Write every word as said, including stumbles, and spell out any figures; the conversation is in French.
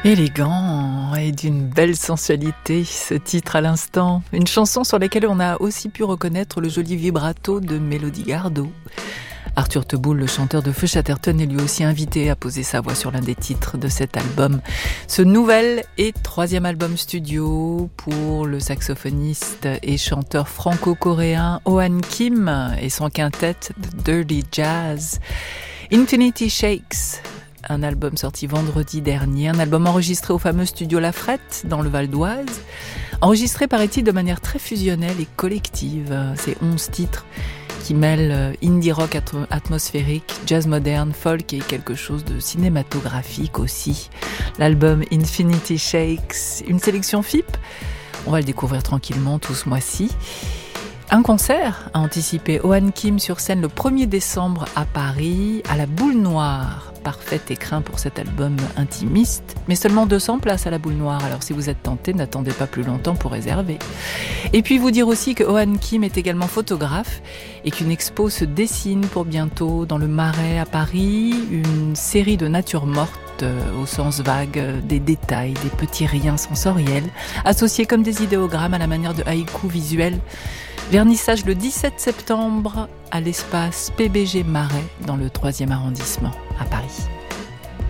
Élégant et d'une belle sensualité, ce titre à l'instant. Une chanson sur laquelle on a aussi pu reconnaître le joli vibrato de Mélodie Gardot. Arthur Teboul, le chanteur de Feu Chatterton, est lui aussi invité à poser sa voix sur l'un des titres de cet album. Ce nouvel et troisième album studio pour le saxophoniste et chanteur franco-coréen Ohan Kim et son quintet The Dirty Jazz. Infinity Shakes, un album sorti vendredi dernier, un album enregistré au fameux studio La Frette dans le Val d'Oise, enregistré paraît-il de manière très fusionnelle et collective. C'est onze titres qui mêlent indie rock atmosphérique, jazz moderne, folk et quelque chose de cinématographique aussi. L'album Infinity Shakes, une sélection F I P, on va le découvrir tranquillement tout ce mois-ci. Un concert a anticipé Ohan Kim sur scène le premier décembre à Paris, à la Boule Noire. Parfait écrin pour cet album intimiste, mais seulement deux cents places à la Boule Noire, alors si vous êtes tenté, n'attendez pas plus longtemps pour réserver. Et puis vous dire aussi que Ohan Kim est également photographe et qu'une expo se dessine pour bientôt dans le Marais à Paris, une série de nature morte au sens vague, des détails, des petits riens sensoriels, associés comme des idéogrammes à la manière de haïku visuel. Vernissage le dix-sept septembre à l'espace P B G Marais dans le troisième arrondissement à Paris.